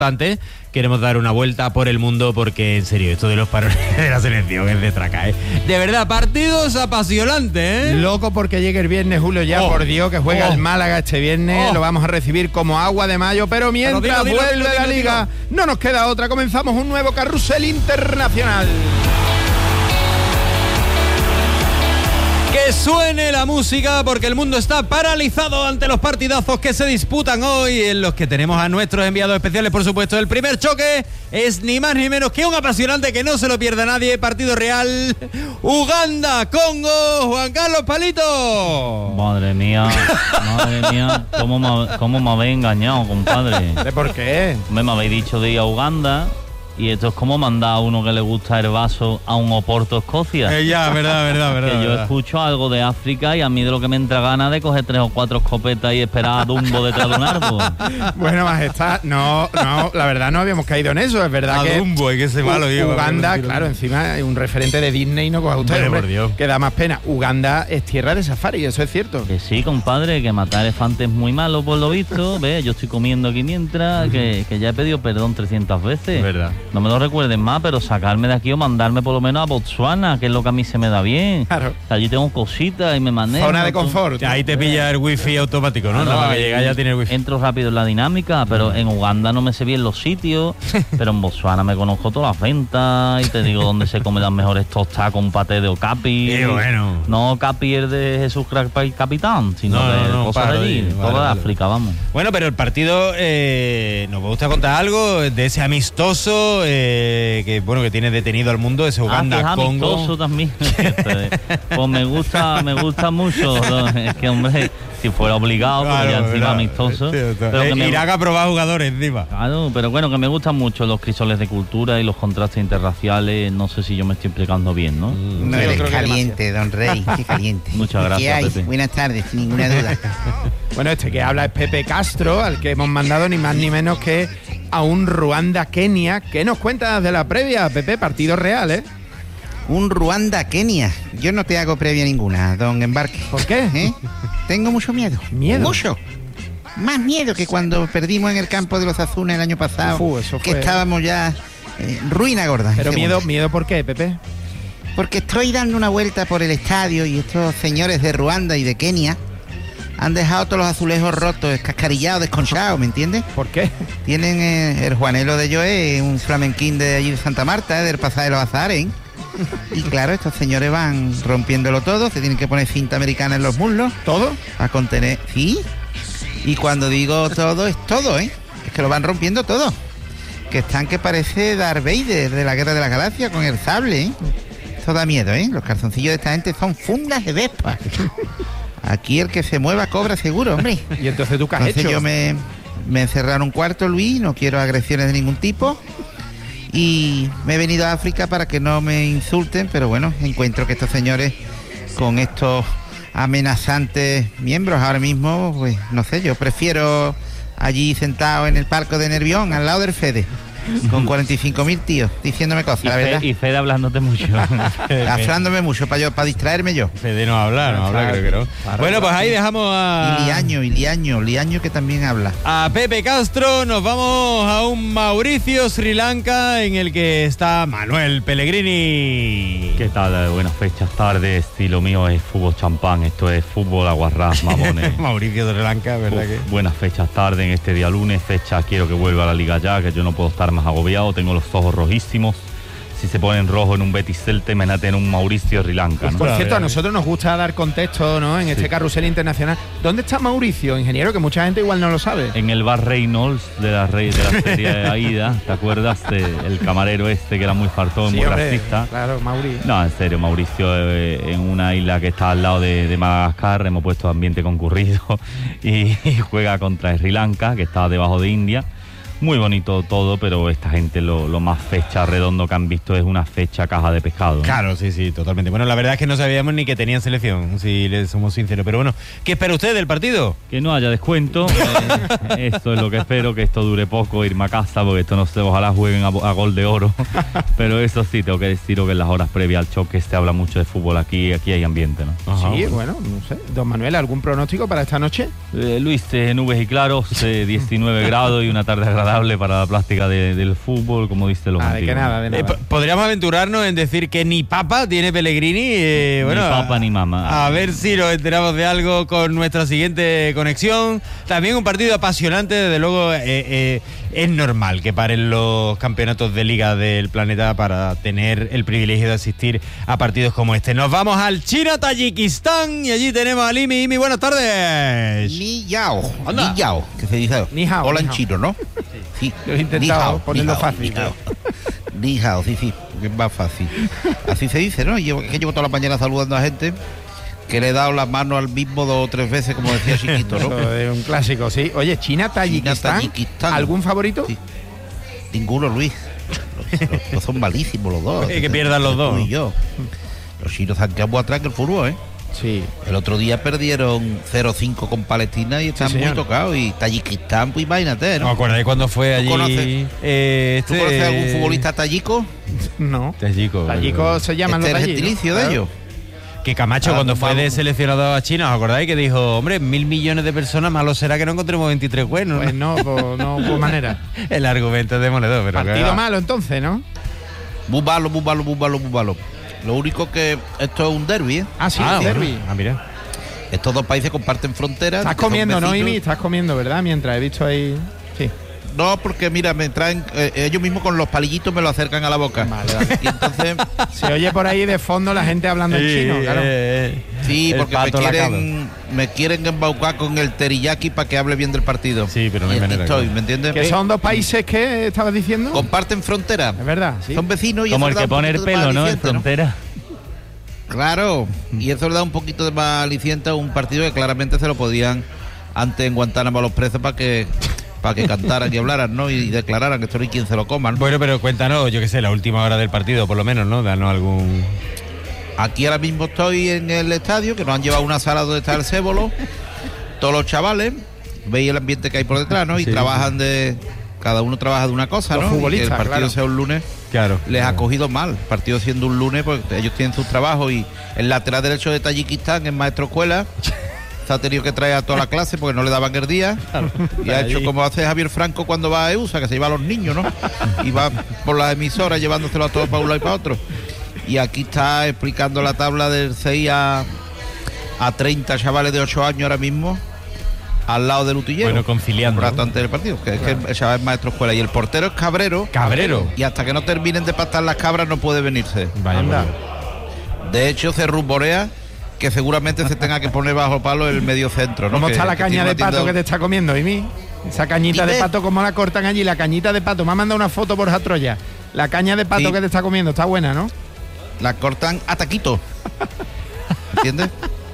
queremos dar una vuelta por el mundo porque, en serio, esto de los parones de la selección es de traca, ¿eh? De verdad, partidos apasionantes, ¿eh? Loco porque llegue el viernes, Julio, ya, por Dios, que juega el Málaga este viernes. Lo vamos a recibir como agua de mayo, pero mientras vuelve la Liga, no nos queda otra. Comenzamos un nuevo carrusel internacional. Que suene la música porque el mundo está paralizado ante los partidazos que se disputan hoy, en los que tenemos a nuestros enviados especiales, por supuesto. El primer choque es ni más ni menos que un apasionante que no se lo pierda nadie. Partido real, Uganda, Congo, Juan Carlos Palito. Madre mía, ¿cómo me habéis engañado, compadre? ¿Por qué? Me habéis dicho de ir a Uganda. Y esto es como mandar a uno que le gusta el vaso a un Oporto, Escocia. Ya, verdad. Que yo escucho algo de África y a mí de lo que me entra gana de coger 3 o 4 escopetas y esperar a Dumbo detrás de un árbol. Bueno, majestad, no, la verdad no habíamos caído en eso. Es verdad a que Dumbo, hay que ser malo, Uganda, claro, encima es un referente de Disney, no coja usted, hombre, por Dios, que da más pena. Uganda es tierra de safari, eso es cierto. Que sí, compadre, que matar elefantes es muy malo por lo visto. Ve, yo estoy comiendo aquí mientras, que ya he pedido perdón 300 veces. Verdad. No me lo recuerden más, pero sacarme de aquí o mandarme por lo menos a Botswana, que es lo que a mí se me da bien. Claro. Allí tengo cositas y me manejo. Zona de confort. Ahí te pilla el wifi automático, ¿no? Nada más que llega ya tiene el wifi. Entro rápido en la dinámica, pero en Uganda no me sé bien los sitios, pero en Botswana me conozco todas las ventas y te digo dónde se comen las mejores tostadas con paté de okapi. Qué bueno. No okapi el de Jesús Capitán, sino de cosas de allí, toda de África, vamos. Bueno, pero el partido, ¿nos gusta contar algo de ese amistoso que tiene detenido al mundo, ese Uganda-Congo? Amistoso también. Pues me gusta mucho. ¿No? Es que, hombre, si fuera obligado, claro, pues ya encima amistoso. Irak ha probado jugadores encima. Claro, pero bueno, que me gustan mucho los crisoles de cultura y los contrastes interraciales. No sé si yo me estoy explicando bien, ¿no? No eres caliente, don Rey, qué caliente. Muchas gracias, ¿Qué hay? Pepe. Buenas tardes, sin ninguna duda. Bueno, este que habla es Pepe Castro, al que hemos mandado ni más ni menos que a un Ruanda-Kenia. ¿Qué nos cuentas de la previa, Pepe? Partido real, ¿eh? Un Ruanda-Kenia. Yo no te hago previa ninguna, don Embarque. ¿Por qué? Tengo mucho miedo. ¿Miedo? Mucho. Más miedo que cuando perdimos en el campo de los Azules el año pasado. Eso fue... Que estábamos ya ruina gorda. Pero miedo, ¿por qué, Pepe? Porque estoy dando una vuelta por el estadio y estos señores de Ruanda y de Kenia han dejado todos los azulejos rotos, escascarillados, desconchados, ¿me entiendes? ¿Por qué? Tienen el Juanelo de Joé, un flamenquín de allí de Santa Marta, del pasaje de los Azares. Y claro, estos señores van rompiéndolo todo, se tienen que poner cinta americana en los muslos. ¿Todo? A contener... ¿Sí? Y cuando digo todo, es todo, ¿eh? Es que lo van rompiendo todo. Que están que parece Darth Vader de la Guerra de la Galaxia con el sable, ¿eh? Esto da miedo, ¿eh? Los calzoncillos de esta gente son fundas de Vespa. Aquí el que se mueva cobra seguro, hombre. ¿Y entonces tú qué has hecho? Yo me encerré en un cuarto, Luis, no quiero agresiones de ningún tipo. Y me he venido a África para que no me insulten, pero bueno, encuentro que estos señores con estos amenazantes miembros ahora mismo, pues no sé, yo prefiero allí sentado en el palco de Nervión, al lado del Fede, con 45.000 tíos diciéndome cosas, la verdad. Y Fede hablándote mucho. Hablándome mucho para distraerme yo. Fede no habla, creo que no. Bueno, pues ahí dejamos a... Y Liaño que también habla. A Pepe Castro. Nos vamos a un Mauricio, Sri Lanka, en el que está Manuel Pellegrini. ¿Qué tal? Buenas fechas, tardes. Y lo mío es fútbol champán, esto es fútbol aguarrás, mamones. Mauricio, Sri Lanka, ¿verdad que? Buenas fechas, tarde en este día lunes. Quiero que vuelva a la Liga ya, que yo no puedo estar más agobiado, tengo los ojos rojísimos. Si se ponen rojo en un Betis Celta, me en un Mauricio Sri Lanka, ¿no? Por cierto, a nosotros nos gusta dar contexto, ¿no? En este carrusel internacional. ¿Dónde está Mauricio, ingeniero? Que mucha gente igual no lo sabe. En el bar Reynolds de la serie de Aida. ¿Te acuerdas del camarero este que era muy fartón, muy racista? Claro, Mauricio. No, en serio, Mauricio, en una isla que está al lado de Madagascar, hemos puesto ambiente concurrido y juega contra Sri Lanka, que está debajo de India. Muy bonito todo, pero esta gente lo más fecha redondo que han visto es una fecha caja de pescado, ¿no? Claro, sí, totalmente. Bueno, la verdad es que no sabíamos ni que tenían selección, si les somos sinceros. Pero bueno, ¿qué espera usted del partido? Que no haya descuento. Esto es lo que espero, que esto dure poco, irme a casa, porque esto no sé, ojalá jueguen a gol de oro. Pero eso sí, tengo que deciros que en las horas previas al choque se habla mucho de fútbol aquí hay ambiente, ¿no? Ajá. Sí, bueno, no sé. Don Manuel, ¿algún pronóstico para esta noche? Luis, nubes y claros, 19 grados y una tarde agradable agradable para la plástica del fútbol, como dicen los antiguos. De nada. Podríamos aventurarnos en decir que ni papa tiene Pellegrini. Bueno, ni papa ni mamá. A ver si nos enteramos de algo con nuestra siguiente conexión. También un partido apasionante, desde luego. Es normal que paren los campeonatos de liga del planeta para tener el privilegio de asistir a partidos como este. Nos vamos al China-Tayikistán y allí tenemos a Imi. Imi, buenas tardes. Ni yao, que se dice. Ni hao, hola ni en hao. chino, ¿no? Sí. Yo he intentado ponerlo fácil. Ni hao, sí, porque es más fácil. Así se dice, ¿no? Llevo toda la mañana saludando a gente que le he dado la mano al mismo 2 o 3 veces, como decía chiquito, ¿no? Eso es un clásico, sí. Oye, China-Tayikistán, ¿algún favorito? Sí. Ninguno, Luis. Los son malísimos los dos. Que pierdan los dos. Tú y yo. Los chinos han quedado muy atrás que el fútbol, ¿eh? Sí. El otro día perdieron 0-5 con Palestina y están muy tocados. Y Tayikistán, pues imagínate, ¿no? ¿No acordáis cuando fue allí? ¿Tú conoces algún futbolista tayico? No. Tayico se llaman Este los es el tayikos. gentilicio de ellos. Que Camacho, cuando fue de seleccionado a China, ¿os acordáis? Que dijo, hombre, 1.000 millones de personas, malo será que no encontremos 23 buenos. Pues no, por manera. El argumento es demoledor, pero partido malo entonces, ¿no? Muy malo. Lo único que esto es un derbi, ¿eh? Ah, sí, un derbi. Ah, mira. Estos dos países comparten fronteras. Estás comiendo, ¿no, Imi? Estás comiendo, ¿verdad? Mientras he visto ahí... Sí. No, porque mira, me traen, ellos mismos con los palillitos me lo acercan a la boca. Vale. Y entonces... Se oye por ahí de fondo la gente hablando en chino, claro. Sí, porque me quieren embaucar con el teriyaki para que hable bien del partido. Sí, pero no hay manera. ¿Me entiendes? Que son dos países que estabas diciendo. Comparten frontera. Es verdad, sí. Son vecinos y como eso el que da un pone el poquito de pelo, más ¿no? En aliciente, frontera. Claro, y eso le da un poquito de más aliciente a un partido que claramente se lo podían antes en Guantánamo a los presos para que cantaran y hablaran, ¿no? Y declararan que esto no hay quien se lo coman. Bueno, pero cuéntanos, yo qué sé, la última hora del partido, por lo menos, ¿no? Danos algún... Aquí ahora mismo estoy en el estadio, que nos han llevado a una sala donde está el cébolo, todos los chavales, veis el ambiente que hay por detrás, ¿no? Y trabajan cada uno trabaja de una cosa, los ¿no? futbolistas, y que el partido sea un lunes, claro, les ha cogido mal. El partido siendo un lunes, pues ellos tienen sus trabajos y el lateral derecho de Tayikistán es maestro escuela. Se ha tenido que traer a toda la clase porque no le daban el día. Y ha hecho como hace Javier Franco cuando va a EUSA, que se lleva a los niños, ¿no? Y va por las emisoras llevándoselo a todos para un lado y para otro. Y aquí está explicando la tabla del 6 a 30 chavales de 8 años ahora mismo, al lado del utillero. Bueno, conciliando. Un rato antes del partido, que es que el chaval es maestro escuela. Y el portero es Cabrero. Y hasta que no terminen de pastar las cabras no puede venirse. Vaya. De hecho, se rumorea que seguramente se tenga que poner bajo palo el medio centro, ¿no? ¿Cómo está la caña de pato que te está comiendo, Imi? Esa cañita de pato, ¿cómo la cortan allí? La cañita de pato. Me ha mandado una foto por Troya. La caña de pato que te está comiendo, está buena, ¿no? La cortan a taquito. ¿Entiendes?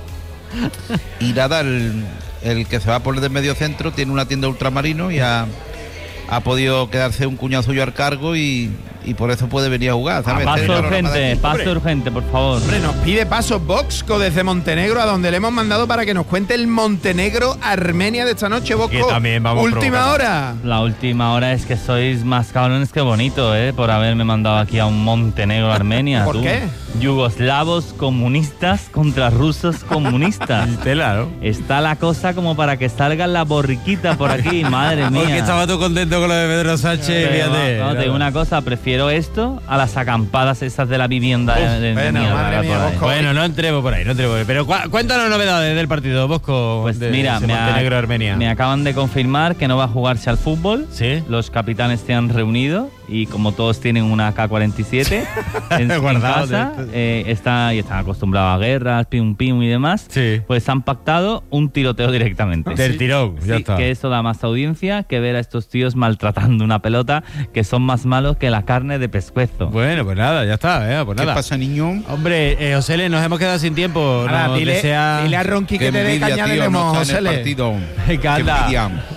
Y nada, el que se va a poner de medio centro tiene una tienda ultramarino y ha podido quedarse un cuñado suyo al cargo y por eso puede venir a jugar, ¿sabes? Paso urgente, por favor. Hombre, nos pide paso Bosco desde Montenegro, a donde le hemos mandado para que nos cuente el Montenegro-Armenia de esta noche, Bosco. Que también vamos última hora. La última hora es que sois más cabrones que bonito, por haberme mandado aquí a un Montenegro-Armenia. ¿Por qué? Yugoslavos comunistas contra rusos comunistas. Claro. Está la cosa como para que salga la borriquita por aquí, madre mía. Porque estaba tú contento con lo de Pedro Sánchez. Pero, te digo una cosa, prefiero esto a las acampadas esas de la vivienda. Madre mía, Bosco. Bueno, no entremos por ahí. Pero cuéntanos novedades del partido, Bosco. Pues mira, Montenegro-Armenia. Me acaban de confirmar que no va a jugarse al fútbol. Sí. Los capitanes se han reunido y como todos tienen una AK-47 en casa, están acostumbrados a guerras, pim y demás, sí, pues han pactado un tiroteo directamente. Del tirón, ya está. Que eso da más audiencia que ver a estos tíos maltratando una pelota, que son más malos que la carne de pescuezo. Bueno, pues nada, ya está. Pues nada. ¿Qué pasa, niño? Hombre, José, nos hemos quedado sin tiempo. Ahora, dile a Ronqui que te dé caña de limón, José. Me encanta.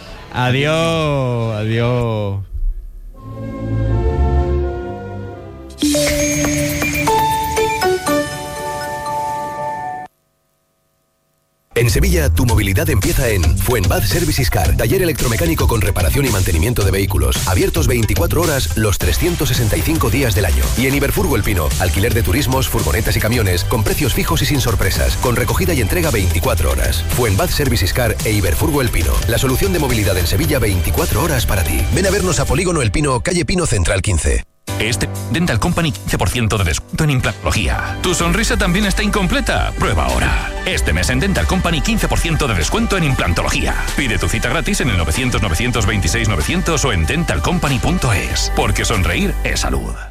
Adiós. En En Sevilla, tu movilidad empieza en Fuenbad Services Car, taller electromecánico con reparación y mantenimiento de vehículos. Abiertos 24 horas, los 365 días del año. Y en Iberfurgo El Pino, alquiler de turismos, furgonetas y camiones, con precios fijos y sin sorpresas, con recogida y entrega 24 horas. Fuenbad Services Car e Iberfurgo El Pino, la solución de movilidad en Sevilla 24 horas para ti. Ven a vernos a Polígono El Pino, calle Pino Central 15. Dental Company 15% de descuento en implantología. ¿Tu sonrisa también está incompleta? Prueba ahora. Este mes en Dental Company 15% de descuento en implantología. Pide tu cita gratis en el 900 926 900 o en dentalcompany.es. Porque sonreír es salud.